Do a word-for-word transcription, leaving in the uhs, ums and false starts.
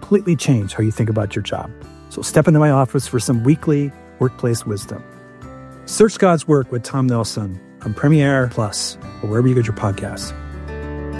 completely change how you think about your job. So step into my office for some weekly workplace wisdom. Search God's Work with Tom Nelson on Premiere Plus or wherever you get your podcasts.